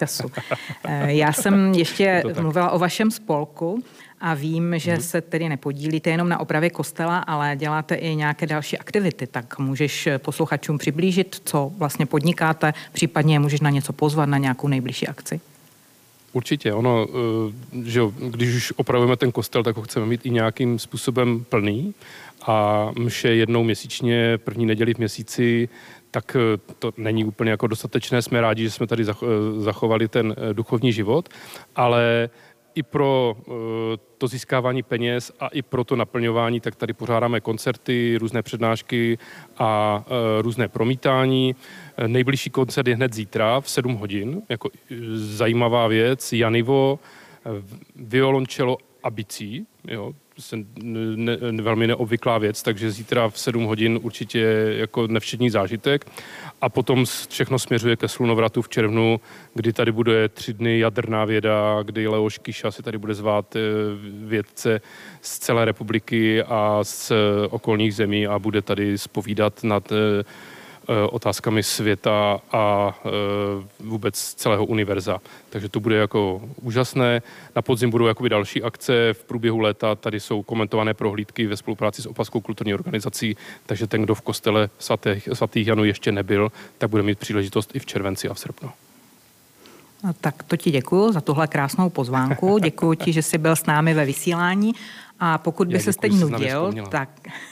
času. Já jsem ještě mluvila o vašem spolku a vím, že se tedy nepodílíte jenom na opravě kostela, ale děláte i nějaké další aktivity. Tak můžeš posluchačům přiblížit, co vlastně podnikáte, případně můžeš na něco pozvat, na nějakou nejbližší akci? Určitě. Ono, že když už opravujeme ten kostel, tak ho chceme mít i nějakým způsobem plný a mše jednou měsíčně, první neděli v měsíci, tak to není úplně jako dostatečné. Jsme rádi, že jsme tady zachovali ten duchovní život, ale i pro to získávání peněz a i pro to naplňování, tak tady pořádáme koncerty, různé přednášky a různé promítání. Nejbližší koncert je hned zítra v 7 hodin, jako zajímavá věc, Janivo, violoncello a bicí, jo, velmi neobvyklá věc, takže zítra v 7 hodin určitě jako nevšední zážitek a potom všechno směřuje ke slunovratu v červnu, kdy tady bude 3 dny jaderná věda, kdy Leoš Kyša si tady bude zvát vědce z celé republiky a z okolních zemí a bude tady zpovídat nad otázkami světa a vůbec celého univerza. Takže to bude jako úžasné. Na podzim budou jakoby další akce. V průběhu léta tady jsou komentované prohlídky ve spolupráci s Opavskou kulturní organizací, takže ten, kdo v kostele svatých Janů ještě nebyl, tak bude mít příležitost i v červenci a v srpnu. No, tak to ti děkuju za tuhle krásnou pozvánku. Děkuju ti, že jsi byl s námi ve vysílání a pokud by se teď nudil, tak...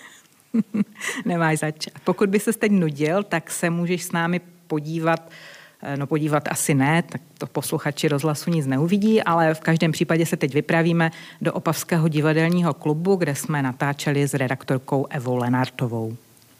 Nemáš zač. Pokud by se teď nudil, tak se můžeš s námi podívat, podívat asi ne, tak to posluchači rozhlasu nic neuvidí, ale v každém případě se teď vypravíme do Opavského divadelního klubu, kde jsme natáčeli s redaktorkou Evou Lenartovou.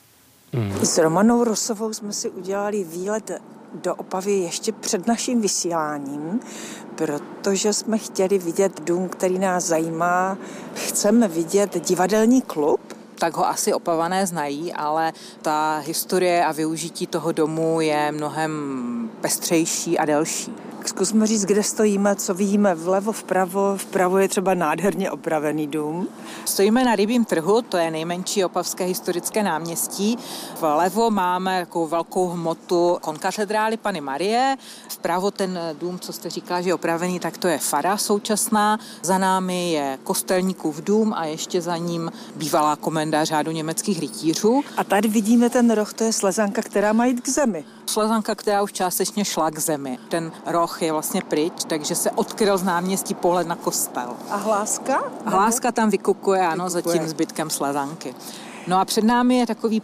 S Romanou Rosovou jsme si udělali výlet do Opavy ještě před naším vysíláním, protože jsme chtěli vidět dům, který nás zajímá. Chceme vidět divadelní klub. Tak ho asi Opavané znají, ale ta historie a využití toho domu je mnohem pestřejší a delší. Zkusme říct, kde stojíme, co vidíme vlevo, vpravo. Vpravo je třeba nádherně opravený dům. Stojíme na Rybím trhu, to je nejmenší opavské historické náměstí. Vlevo máme takovou velkou hmotu konkatedrály Panny Marie. Vpravo ten dům, co jste říkala, že je opravený, tak to je fara současná. Za námi je kostelníkův dům a ještě za ním bývalá komenda řádu německých rytířů. A tady vidíme ten roh, to je slezanka, která má jít k zemi. Slezanka, která už částečně šla k zemi. Ten roh je vlastně pryč, takže se odkryl z náměstí pohled na kostel. A hláska? Hláska tam vykukuje, ano, za tím zbytkem slezanky. No a před námi je takový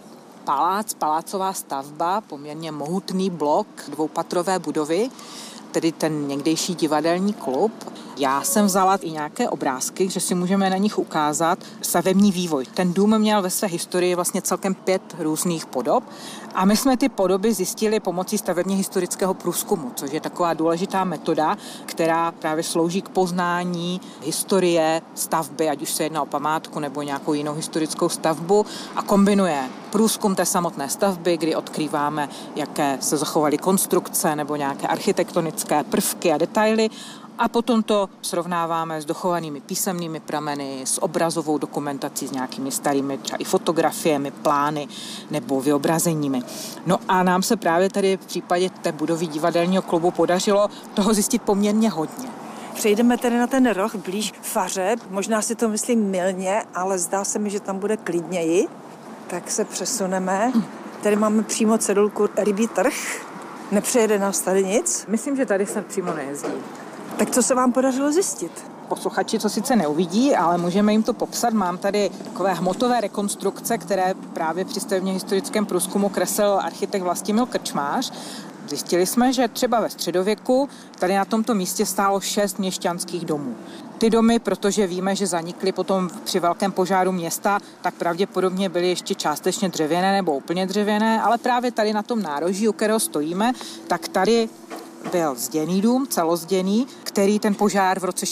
palácová stavba, poměrně mohutný blok, dvoupatrové budovy, tedy ten někdejší divadelní klub. Já jsem vzala i nějaké obrázky, že si můžeme na nich ukázat stavební vývoj. Ten dům měl ve své historii vlastně celkem 5 různých podob a my jsme ty podoby zjistili pomocí stavebně historického průzkumu, což je taková důležitá metoda, která právě slouží k poznání historie stavby, ať už se jedná o památku nebo nějakou jinou historickou stavbu a kombinuje průzkum té samotné stavby, kdy odkrýváme, jaké se zachovaly konstrukce nebo nějaké architektonické prvky a detaily, a potom to srovnáváme s dochovanými písemnými prameny, s obrazovou dokumentací, s nějakými starými třeba i fotografiemi, plány nebo vyobrazeními. No a nám se právě tady v případě té budovy divadelního klubu podařilo toho zjistit poměrně hodně. Přejdeme tedy na ten roh blíž faře, možná si to myslím mylně, ale zdá se mi, že tam bude klidněji, tak se přesuneme. Tady máme přímo cedulku Rybí trh, nepřejede nás tady nic. Myslím, že tady se přímo nejezdí. Tak co se vám podařilo zjistit? Posluchači to sice neuvidí, ale můžeme jim to popsat. Mám tady takové hmotové rekonstrukce, které právě při stavebně historickém průzkumu kreslil architekt Vlastimil Krčmář. Zjistili jsme, že třeba ve středověku tady na tomto místě stálo 6 měšťanských domů. Ty domy, protože víme, že zanikly potom při velkém požáru města, tak pravděpodobně byly ještě částečně dřevěné nebo úplně dřevěné, ale právě tady na tom nároží, u kterého stojíme, tak tady byl zděný dům, celozděný, který ten požár v roce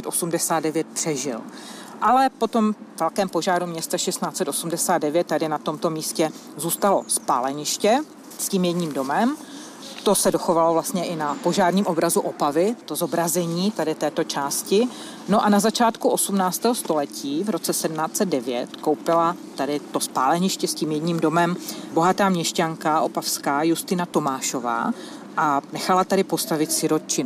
1689 přežil. Ale po tom velkém požáru města 1689 tady na tomto místě zůstalo spáleniště s tím jedním domem. To se dochovalo vlastně i na požárním obrazu Opavy, to zobrazení tady této části. No a na začátku 18. století, v roce 1709, koupila tady to spáleniště s tím jedním domem bohatá měšťanka opavská Justina Tomášová a nechala tady postavit sirotčinu.